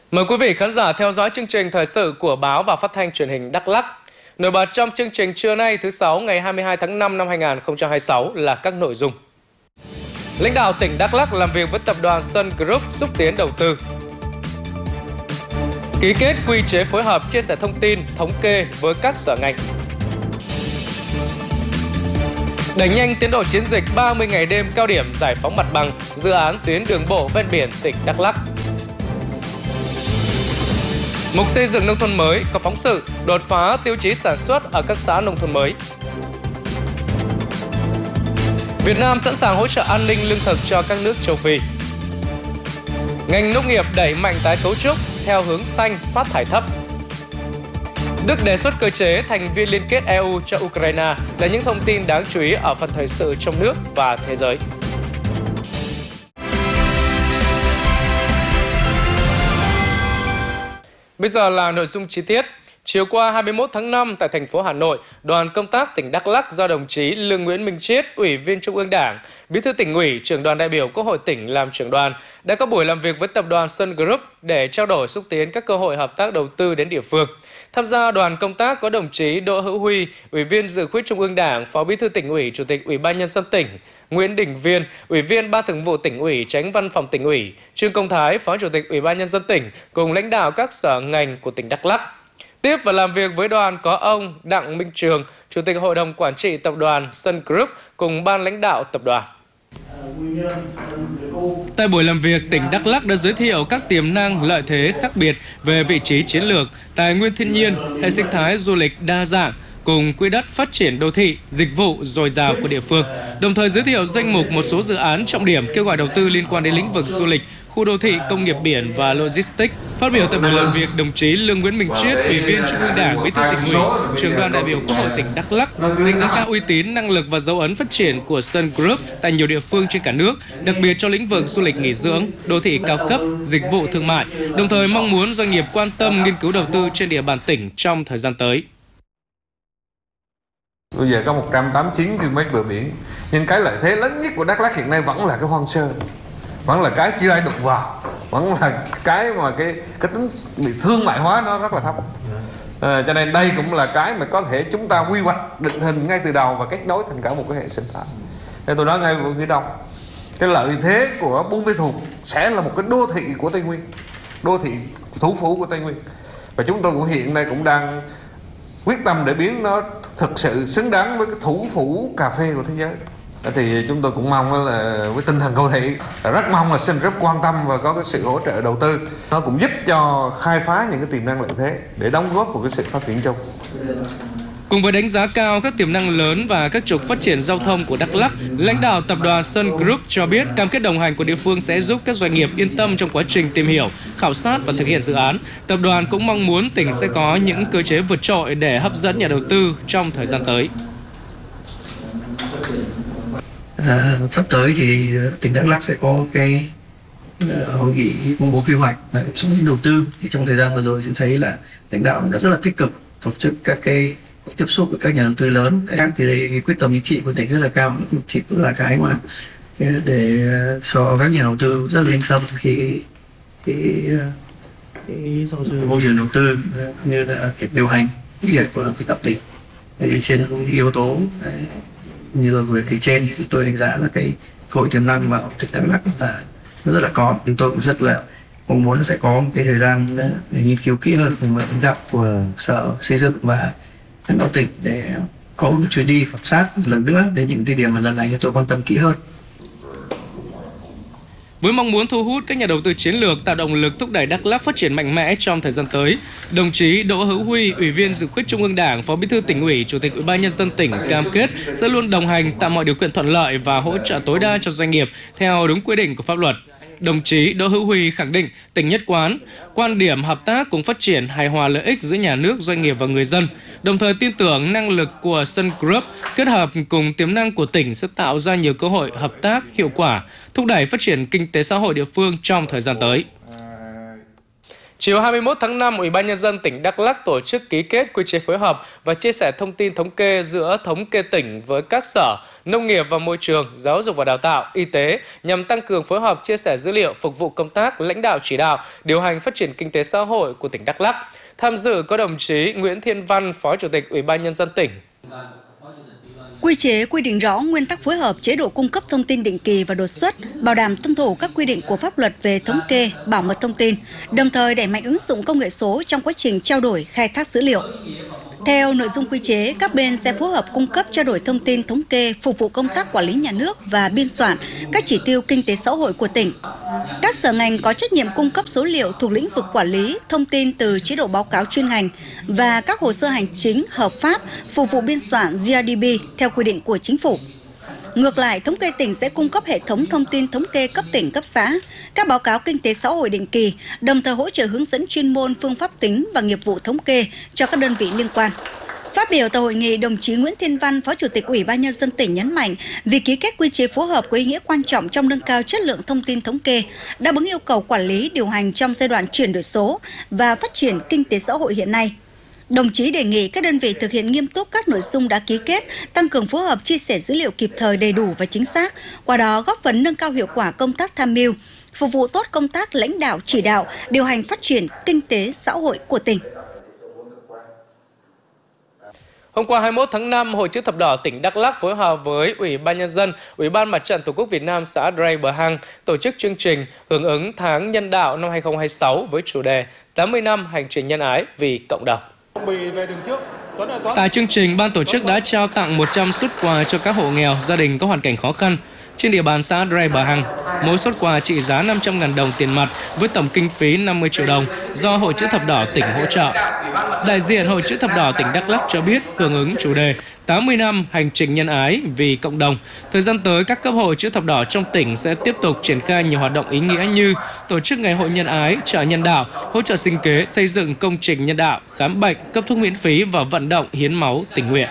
Mời quý vị khán giả theo dõi chương trình thời sự của báo và phát thanh truyền hình Đắk Lắk. Nổi bật trong chương trình trưa nay thứ Sáu ngày 22 tháng 5 năm 2026 là các nội dung. Lãnh đạo tỉnh Đắk Lắk làm việc với tập đoàn Sun Group xúc tiến đầu tư. Ký kết quy chế phối hợp chia sẻ thông tin, thống kê với các sở ngành. Đẩy nhanh tiến độ chiến dịch 30 ngày đêm cao điểm giải phóng mặt bằng dự án tuyến đường bộ ven biển tỉnh Đắk Lắk. Mục xây dựng nông thôn mới có phóng sự đột phá tiêu chí sản xuất ở các xã nông thôn mới. Việt Nam sẵn sàng hỗ trợ an ninh lương thực cho các nước châu Phi. Ngành nông nghiệp đẩy mạnh tái cấu trúc theo hướng xanh, phát thải thấp. Đức đề xuất cơ chế thành viên liên kết EU cho Ukraine là những thông tin đáng chú ý ở phần thời sự trong nước và thế giới. Bây giờ là nội dung chi tiết. Chiều qua 21 tháng 5 tại thành phố Hà Nội, đoàn công tác tỉnh Đắk Lắk do đồng chí Lương Nguyễn Minh Chiết, Ủy viên Trung ương Đảng, Bí thư Tỉnh ủy, Trưởng đoàn đại biểu Quốc hội tỉnh làm trưởng đoàn đã có buổi làm việc với tập đoàn Sun Group để trao đổi xúc tiến các cơ hội hợp tác đầu tư đến địa phương. Tham gia đoàn công tác có đồng chí Đỗ Hữu Huy, Ủy viên Dự khuyết Trung ương Đảng, Phó Bí thư Tỉnh ủy, Chủ tịch Ủy ban Nhân dân tỉnh, Nguyễn Đình Viên, Ủy viên Ban Thường vụ Tỉnh ủy, Chánh Văn phòng Tỉnh ủy, Trương Công Thái, Phó Chủ tịch Ủy ban Nhân dân tỉnh cùng lãnh đạo các sở ngành của tỉnh Đắk Lắk. Tiếp và làm việc với đoàn có ông Đặng Minh Trường, Chủ tịch Hội đồng Quản trị Tập đoàn Sun Group cùng ban lãnh đạo tập đoàn. Tại buổi làm việc, tỉnh Đắk Lắk đã giới thiệu các tiềm năng, lợi thế khác biệt về vị trí chiến lược, tài nguyên thiên nhiên, hệ sinh thái du lịch đa dạng, cùng quỹ đất phát triển đô thị, dịch vụ dồi dào của địa phương, đồng thời giới thiệu danh mục một số dự án trọng điểm kêu gọi đầu tư liên quan đến lĩnh vực du lịch, khu đô thị, công nghiệp biển và logistics. Phát biểu tại buổi làm việc, đồng chí Lương Nguyễn Minh Chiết, Ủy viên Trung ương Đảng, Bí thư Tỉnh ủy, Trưởng đoàn đại biểu Quốc hội tỉnh Đắk Lắk đánh giá cao uy tín, năng lực và dấu ấn phát triển của Sun Group tại nhiều địa phương trên cả nước, đặc biệt trong lĩnh vực du lịch nghỉ dưỡng, đô thị cao cấp, dịch vụ thương mại, đồng thời mong muốn doanh nghiệp quan tâm nghiên cứu đầu tư trên địa bàn tỉnh trong thời gian tới. Bây giờ có 189 km bờ biển, nhưng cái lợi thế lớn nhất của Đắk Lắk hiện nay vẫn là cái hoang sơ, vẫn là cái chưa ai đụng vào, vẫn là cái mà cái tính bị thương mại hóa nó rất là thấp. Cho nên đây cũng là cái mà có thể chúng ta quy hoạch định hình ngay từ đầu và kết nối thành cả một cái hệ sinh thái. Nên tôi nói ngay về phía đông, cái lợi thế của Buôn Ma Thuột sẽ là một cái đô thị của Tây Nguyên, đô thị thủ phủ của Tây Nguyên, và chúng tôi cũng hiện nay cũng đang quyết tâm để biến nó thực sự xứng đáng với cái thủ phủ cà phê của thế giới. Thì chúng tôi cũng mong là với tinh thần cầu thị, rất mong là Sun Group quan tâm và có cái sự hỗ trợ đầu tư, nó cũng giúp cho khai phá những cái tiềm năng lợi thế để đóng góp vào cái sự phát triển chung. Cùng với đánh giá cao các tiềm năng lớn và các trục phát triển giao thông của Đắk Lắk, lãnh đạo tập đoàn Sun Group cho biết cam kết đồng hành của địa phương sẽ giúp các doanh nghiệp yên tâm trong quá trình tìm hiểu, khảo sát và thực hiện dự án. Tập đoàn cũng mong muốn tỉnh sẽ có những cơ chế vượt trội để hấp dẫn nhà đầu tư trong thời gian tới. Sắp tới thì tỉnh Đắk Lắk sẽ có cái hội nghị công bố quy hoạch và xúc tiến đầu tư. Thì trong thời gian vừa rồi sẽ thấy là lãnh đạo đã rất là tích cực tổ chức các cái tiếp xúc với các nhà đầu tư lớn. Thì đây cái quyết tâm chính trị của tỉnh rất là cao, thì cũng là cái mà để cho các nhà đầu tư rất là yên tâm khi môi trường đầu tư như là cái điều hành quyết liệt của cái tập tỉnh. Thì trên những yếu tố như rồi vừa kể trên thì tôi đánh giá là cái cơ hội tiềm năng vào tỉnh Đắk Lắk là rất là có. Chúng tôi cũng rất là mong muốn sẽ có một cái thời gian để nghiên cứu kỹ hơn cùng với lãnh đạo của Sở Xây dựng và lãnh đạo tỉnh để có một chuyến đi khảo sát lần nữa đến những địa điểm mà lần này tôi quan tâm kỹ hơn. Với mong muốn thu hút các nhà đầu tư chiến lược, tạo động lực thúc đẩy Đắk Lắk phát triển mạnh mẽ trong thời gian tới, đồng chí Đỗ Hữu Huy, Ủy viên Dự khuyết Trung ương Đảng, Phó Bí thư Tỉnh ủy, Chủ tịch Ủy ban Nhân dân tỉnh cam kết sẽ luôn đồng hành, tạo mọi điều kiện thuận lợi và hỗ trợ tối đa cho doanh nghiệp theo đúng quy định của pháp luật. Đồng chí Đỗ Hữu Huy khẳng định tỉnh nhất quán, quan điểm hợp tác cùng phát triển hài hòa lợi ích giữa nhà nước, doanh nghiệp và người dân, đồng thời tin tưởng năng lực của Sun Group kết hợp cùng tiềm năng của tỉnh sẽ tạo ra nhiều cơ hội hợp tác hiệu quả, thúc đẩy phát triển kinh tế xã hội địa phương trong thời gian tới. Chiều 21 tháng 5, Ủy ban Nhân dân tỉnh Đắk Lắk tổ chức ký kết quy chế phối hợp và chia sẻ thông tin thống kê giữa thống kê tỉnh với các sở, nông nghiệp và môi trường, giáo dục và đào tạo, y tế nhằm tăng cường phối hợp chia sẻ dữ liệu phục vụ công tác lãnh đạo chỉ đạo, điều hành phát triển kinh tế xã hội của tỉnh Đắk Lắk. Tham dự có đồng chí Nguyễn Thiên Văn, Phó Chủ tịch Ủy ban Nhân dân tỉnh. Quy chế quy định rõ nguyên tắc phối hợp, chế độ cung cấp thông tin định kỳ và đột xuất, bảo đảm tuân thủ các quy định của pháp luật về thống kê, bảo mật thông tin, đồng thời đẩy mạnh ứng dụng công nghệ số trong quá trình trao đổi, khai thác dữ liệu. Theo nội dung quy chế, các bên sẽ phối hợp cung cấp trao đổi thông tin thống kê phục vụ công tác quản lý nhà nước và biên soạn các chỉ tiêu kinh tế xã hội của tỉnh. Các sở ngành có trách nhiệm cung cấp số liệu thuộc lĩnh vực quản lý, thông tin từ chế độ báo cáo chuyên ngành và các hồ sơ hành chính hợp pháp phục vụ biên soạn GRDP theo quy định của chính phủ. Ngược lại, thống kê tỉnh sẽ cung cấp hệ thống thông tin thống kê cấp tỉnh, cấp xã, các báo cáo kinh tế xã hội định kỳ, đồng thời hỗ trợ hướng dẫn chuyên môn, phương pháp tính và nghiệp vụ thống kê cho các đơn vị liên quan. Phát biểu tại hội nghị, đồng chí Nguyễn Thiên Văn, Phó Chủ tịch Ủy ban Nhân dân tỉnh nhấn mạnh việc ký kết quy chế phối hợp có ý nghĩa quan trọng trong nâng cao chất lượng thông tin thống kê, đáp ứng yêu cầu quản lý điều hành trong giai đoạn chuyển đổi số và phát triển kinh tế xã hội hiện nay. Đồng chí đề nghị các đơn vị thực hiện nghiêm túc các nội dung đã ký kết, tăng cường phối hợp chia sẻ dữ liệu kịp thời, đầy đủ và chính xác, qua đó góp phần nâng cao hiệu quả công tác tham mưu, phục vụ tốt công tác lãnh đạo, chỉ đạo, điều hành phát triển kinh tế xã hội của tỉnh. Hôm qua 21 tháng 5, Hội Chữ Thập Đỏ tỉnh Đắk Lắk phối hợp với Ủy ban Nhân dân, Ủy ban Mặt trận Tổ quốc Việt Nam xã Drei Bờ Hang tổ chức chương trình hưởng ứng tháng nhân đạo năm 2026 với chủ đề 80 năm hành trình nhân ái vì cộng đồng. Tại chương trình, ban tổ chức đã trao tặng 100 suất quà cho các hộ nghèo, gia đình có hoàn cảnh khó khăn trên địa bàn xã Drei Bờ Hang. Mỗi suất quà trị giá 500.000 đồng tiền mặt với tổng kinh phí 50 triệu đồng do Hội Chữ Thập Đỏ tỉnh hỗ trợ. Đại diện Hội Chữ Thập Đỏ tỉnh Đắk Lắk cho biết, hưởng ứng chủ đề 80 năm hành trình nhân ái vì cộng đồng, thời gian tới các cấp hội Chữ Thập Đỏ trong tỉnh sẽ tiếp tục triển khai nhiều hoạt động ý nghĩa như tổ chức ngày hội nhân ái, chợ nhân đạo, hỗ trợ sinh kế, xây dựng công trình nhân đạo, khám bệnh, cấp thuốc miễn phí và vận động hiến máu tình nguyện.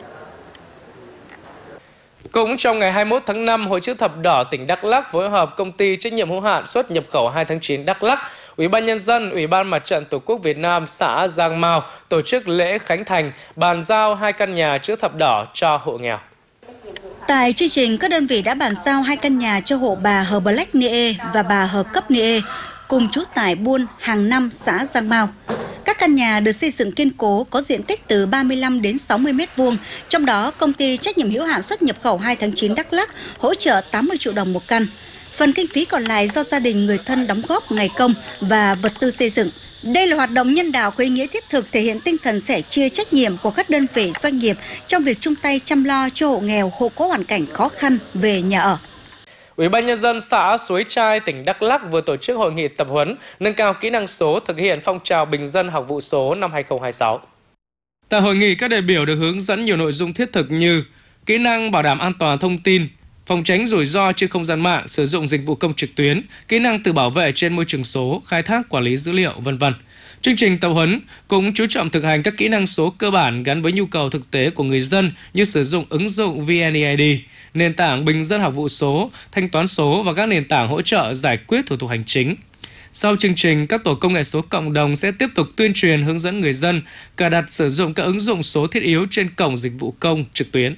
Cũng trong ngày 21 tháng 5, Hội Chữ Thập Đỏ tỉnh Đắk Lắk phối hợp công ty trách nhiệm hữu hạn xuất nhập khẩu 2 tháng 9 Đắk Lắk, Ủy ban Nhân dân, Ủy ban Mặt trận Tổ quốc Việt Nam xã Giang Mao tổ chức lễ khánh thành, bàn giao 2 căn nhà Chữ Thập Đỏ cho hộ nghèo. Tại chương trình, các đơn vị đã bàn giao 2 căn nhà cho hộ bà Hờ Black Nie và bà Hờ Cấp Nie, cùng trú tại buôn Hàng Năm, xã Giang Mao. Các căn nhà được xây dựng kiên cố, có diện tích từ 35 đến 60 m², trong đó công ty trách nhiệm hữu hạn xuất nhập khẩu 2 tháng 9 Đắk Lắk hỗ trợ 80 triệu đồng một căn. Phần kinh phí còn lại do gia đình người thân đóng góp ngày công và vật tư xây dựng. Đây là hoạt động nhân đạo có ý nghĩa thiết thực, thể hiện tinh thần sẻ chia trách nhiệm của các đơn vị doanh nghiệp trong việc chung tay chăm lo cho hộ nghèo, hộ có hoàn cảnh khó khăn về nhà ở. Ủy ban Nhân dân xã Suối Trai, tỉnh Đắk Lắk vừa tổ chức hội nghị tập huấn nâng cao kỹ năng số thực hiện phong trào bình dân học vụ số năm 2026. Tại hội nghị, các đại biểu được hướng dẫn nhiều nội dung thiết thực như kỹ năng bảo đảm an toàn thông tin, phòng tránh rủi ro trên không gian mạng, sử dụng dịch vụ công trực tuyến, kỹ năng tự bảo vệ trên môi trường số, khai thác quản lý dữ liệu, v.v. Chương trình tập huấn cũng chú trọng thực hành các kỹ năng số cơ bản gắn với nhu cầu thực tế của người dân như sử dụng ứng dụng VNeID, nền tảng bình dân học vụ số, thanh toán số và các nền tảng hỗ trợ giải quyết thủ tục hành chính. Sau chương trình, các tổ công nghệ số cộng đồng sẽ tiếp tục tuyên truyền hướng dẫn người dân cài đặt sử dụng các ứng dụng số thiết yếu trên cổng dịch vụ công trực tuyến.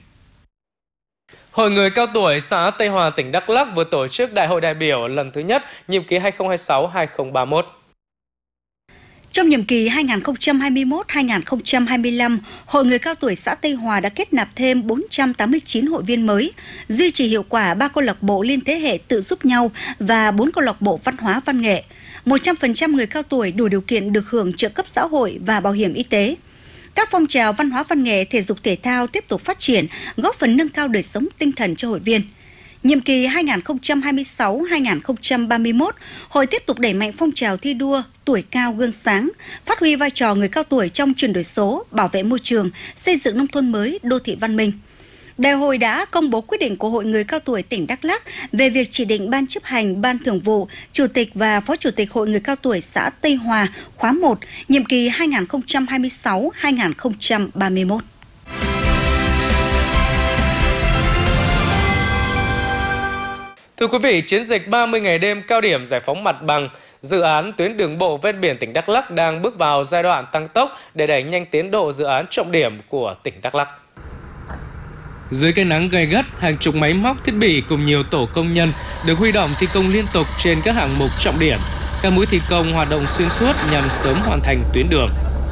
Hội người cao tuổi xã Tây Hòa, tỉnh Đắk Lắk vừa tổ chức Đại hội đại biểu lần thứ nhất nhiệm kỳ 2026-2031. Trong nhiệm kỳ 2021-2025, Hội người cao tuổi xã Tây Hòa đã kết nạp thêm 489 hội viên mới, duy trì hiệu quả 3 câu lạc bộ liên thế hệ tự giúp nhau và 4 câu lạc bộ văn hóa văn nghệ. 100% người cao tuổi đủ điều kiện được hưởng trợ cấp xã hội và bảo hiểm y tế. Các phong trào văn hóa văn nghệ, thể dục thể thao tiếp tục phát triển, góp phần nâng cao đời sống tinh thần cho hội viên. Nhiệm kỳ 2026-2031, Hội tiếp tục đẩy mạnh phong trào thi đua tuổi cao gương sáng, phát huy vai trò người cao tuổi trong chuyển đổi số, bảo vệ môi trường, xây dựng nông thôn mới, đô thị văn minh. Đại hội đã công bố quyết định của Hội người cao tuổi tỉnh Đắk Lắk về việc chỉ định Ban chấp hành, Ban thường vụ, Chủ tịch và Phó Chủ tịch Hội người cao tuổi xã Tây Hòa khóa 1, nhiệm kỳ 2026-2031. Thưa quý vị, chiến dịch 30 ngày đêm cao điểm giải phóng mặt bằng Dự án tuyến đường bộ ven biển tỉnh Đắk Lắk đang bước vào giai đoạn tăng tốc để đẩy nhanh tiến độ dự án trọng điểm của tỉnh Đắk Lắk. Dưới cái nắng gay gắt, hàng chục máy móc thiết bị cùng nhiều tổ công nhân được huy động thi công liên tục trên các hạng mục trọng điểm. Các mũi thi công hoạt động xuyên suốt nhằm sớm hoàn thành tuyến đường.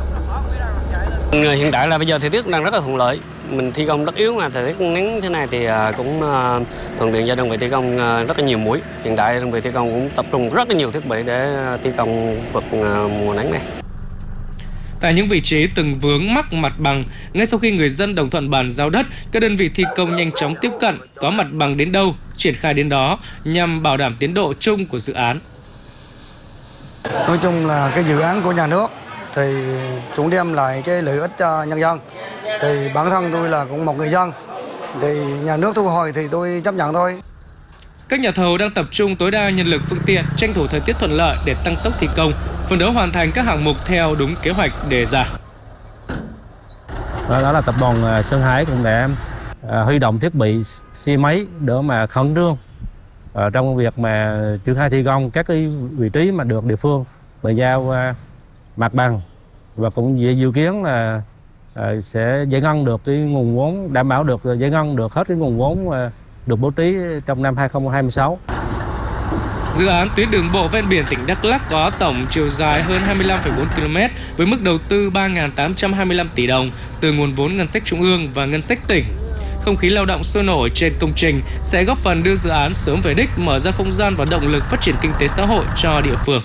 Hiện tại là bây giờ thời tiết đang rất là thuận lợi. Mình thi công đất yếu mà thời tiết nắng thế này thì cũng thuận tiện cho đơn vị thi công rất là nhiều mũi. Hiện tại đơn vị thi công cũng tập trung rất là nhiều thiết bị để thi công vực mùa nắng này. Tại những vị trí từng vướng mắc mặt bằng, ngay sau khi người dân đồng thuận bàn giao đất, các đơn vị thi công nhanh chóng tiếp cận, có mặt bằng đến đâu, triển khai đến đó nhằm bảo đảm tiến độ chung của dự án. Nói chung là cái dự án của nhà nước thì cũng đem lại cái lợi ích cho nhân dân. Thì bản thân tôi là cũng một người dân, thì nhà nước thu hồi thì tôi chấp nhận thôi. Các nhà thầu đang tập trung tối đa nhân lực phương tiện, tranh thủ thời tiết thuận lợi để tăng tốc thi công, phấn đấu hoàn thành các hạng mục theo đúng kế hoạch đề ra. Đó là tập đoàn Sơn Hải cũng đã huy động thiết bị xe máy để mà khẩn trương trong việc mà triển khai thi công các cái vị trí mà được địa phương bàn giao mặt bằng, và cũng dự kiến là sẽ giải ngân được cái nguồn vốn, đảm bảo được giải ngân được hết cái nguồn vốn được bố trí trong năm 2026. Dự án tuyến đường bộ ven biển tỉnh Đắk Lắk có tổng chiều dài hơn 25,4 km với mức đầu tư 3.825 tỷ đồng từ nguồn vốn ngân sách trung ương và ngân sách tỉnh. Không khí lao động sôi nổi trên công trình sẽ góp phần đưa dự án sớm về đích, mở ra không gian và động lực phát triển kinh tế xã hội cho địa phương.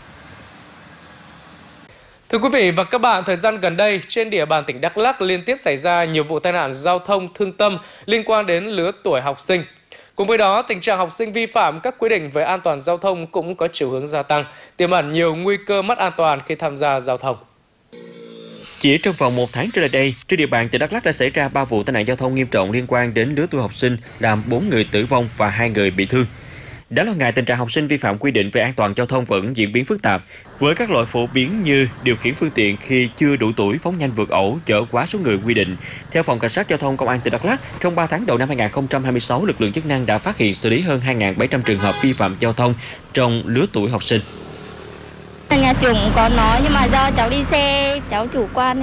Thưa quý vị và các bạn, thời gian gần đây, trên địa bàn tỉnh Đắk Lắk liên tiếp xảy ra nhiều vụ tai nạn giao thông thương tâm liên quan đến lứa tuổi học sinh. Cùng với đó, tình trạng học sinh vi phạm các quy định về an toàn giao thông cũng có chiều hướng gia tăng, tiềm ẩn nhiều nguy cơ mất an toàn khi tham gia giao thông. Chỉ trong vòng 1 tháng trở lại đây, trên địa bàn tỉnh Đắk Lắk đã xảy ra 3 vụ tai nạn giao thông nghiêm trọng liên quan đến lứa tuổi học sinh, làm 4 người tử vong và 2 người bị thương. Đáng lo ngại, tình trạng học sinh vi phạm quy định về an toàn giao thông vẫn diễn biến phức tạp, với các lỗi phổ biến như điều khiển phương tiện khi chưa đủ tuổi, phóng nhanh vượt ẩu, chở quá số người quy định. Theo Phòng Cảnh sát Giao thông Công an tỉnh Đắk Lắk, trong 3 tháng đầu năm 2026, lực lượng chức năng đã phát hiện xử lý hơn 2.700 trường hợp vi phạm giao thông trong lứa tuổi học sinh. Nhà trường cũng có nói, nhưng mà do cháu đi xe, cháu chủ quan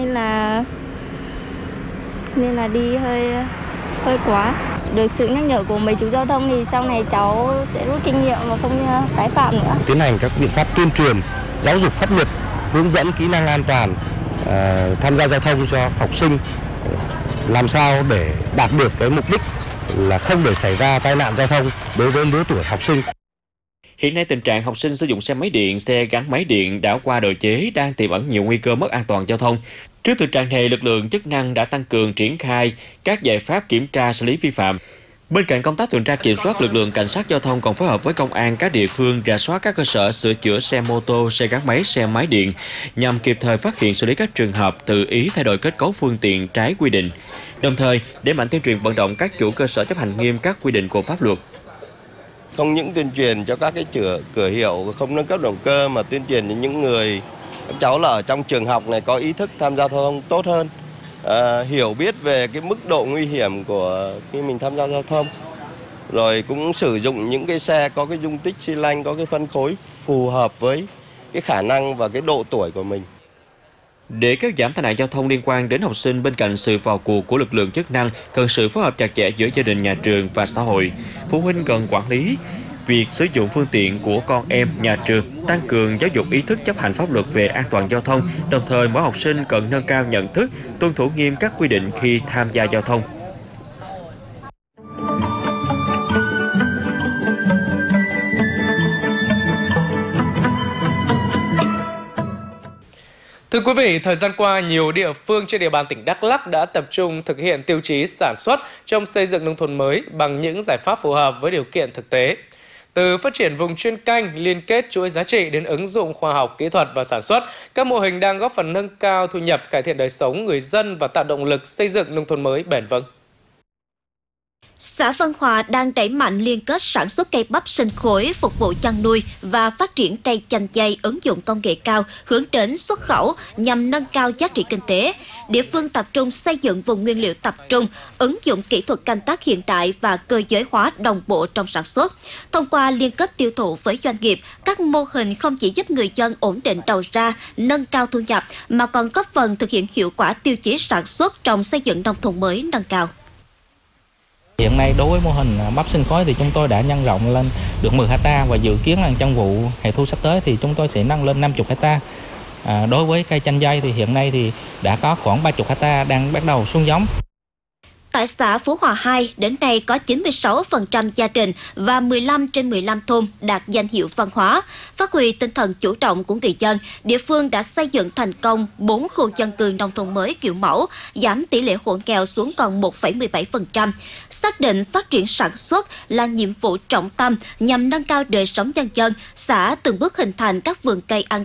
nên là đi hơi quá. Được sự nhắc nhở của mấy chú giao thông thì sau này cháu sẽ rút kinh nghiệm và không tái phạm nữa. Tiến hành các biện pháp tuyên truyền, giáo dục pháp luật, hướng dẫn kỹ năng an toàn tham gia giao thông cho học sinh, làm sao để đạt được cái mục đích là không để xảy ra tai nạn giao thông đối với lứa tuổi học sinh. Hiện nay, tình trạng học sinh sử dụng xe máy điện, xe gắn máy điện đã qua độ chế đang tiềm ẩn nhiều nguy cơ mất an toàn giao thông. Trước thực trạng này, lực lượng chức năng đã tăng cường triển khai các giải pháp kiểm tra xử lý vi phạm. Bên cạnh công tác tuần tra kiểm soát, lực lượng cảnh sát giao thông còn phối hợp với công an các địa phương rà soát các cơ sở sửa chữa xe mô tô, xe gắn máy, xe máy điện nhằm kịp thời phát hiện xử lý các trường hợp tự ý thay đổi kết cấu phương tiện trái quy định. Đồng thời, đẩy mạnh tuyên truyền vận động các chủ cơ sở chấp hành nghiêm các quy định của pháp luật. Không những tuyên truyền cho các cái cửa hiệu không nâng cấp động cơ, mà tuyên truyền cho những người các cháu là ở trong trường học này có ý thức tham gia giao thông tốt hơn, hiểu biết về cái mức độ nguy hiểm của khi mình tham gia giao thông, rồi cũng sử dụng những cái xe có cái dung tích xi lanh, có cái phân khối phù hợp với cái khả năng và cái độ tuổi của mình. Để kéo giảm tai nạn giao thông liên quan đến học sinh, bên cạnh sự vào cuộc của lực lượng chức năng, cần sự phối hợp chặt chẽ giữa gia đình, nhà trường và xã hội. Phụ huynh cần quản lý việc sử dụng phương tiện của con em, nhà trường, tăng cường giáo dục ý thức chấp hành pháp luật về an toàn giao thông, đồng thời mỗi học sinh cần nâng cao nhận thức, tuân thủ nghiêm các quy định khi tham gia giao thông. Thưa quý vị, thời gian qua, nhiều địa phương trên địa bàn tỉnh Đắk Lắk đã tập trung thực hiện tiêu chí sản xuất trong xây dựng nông thôn mới bằng những giải pháp phù hợp với điều kiện thực tế. Từ phát triển vùng chuyên canh, liên kết chuỗi giá trị đến ứng dụng khoa học, kỹ thuật và sản xuất, các mô hình đang góp phần nâng cao thu nhập, cải thiện đời sống người dân và tạo động lực xây dựng nông thôn mới bền vững. Xã Vân Hòa đang đẩy mạnh liên kết sản xuất cây bắp sinh khối phục vụ chăn nuôi và phát triển cây chanh dây ứng dụng công nghệ cao hướng đến xuất khẩu nhằm nâng cao giá trị kinh tế. Địa phương tập trung xây dựng vùng nguyên liệu tập trung, ứng dụng kỹ thuật canh tác hiện đại và cơ giới hóa đồng bộ trong sản xuất. Thông qua liên kết tiêu thụ với doanh nghiệp, các mô hình không chỉ giúp người dân ổn định đầu ra, nâng cao thu nhập mà còn góp phần thực hiện hiệu quả tiêu chí sản xuất trong xây dựng nông thôn mới nâng cao. Hiện nay đối với mô hình bắp sinh khối thì chúng tôi đã nhân rộng lên được 10 ha và dự kiến là trong vụ hè thu sắp tới thì chúng tôi sẽ nâng lên 50 ha. Đối với cây chanh dây thì hiện nay thì đã có khoảng 30 ha đang bắt đầu xuống giống. Tại xã Phú Hòa 2, đến nay có 96% gia đình và 15 trên 15 thôn đạt danh hiệu văn hóa. Phát huy tinh thần chủ động của người dân, địa phương đã xây dựng thành công 4 khu dân cư nông thôn mới kiểu mẫu, giảm tỷ lệ hộ nghèo xuống còn 1,17%. Xác định phát triển sản xuất là nhiệm vụ trọng tâm nhằm nâng cao đời sống nhân dân, xã từng bước hình thành các vườn cây an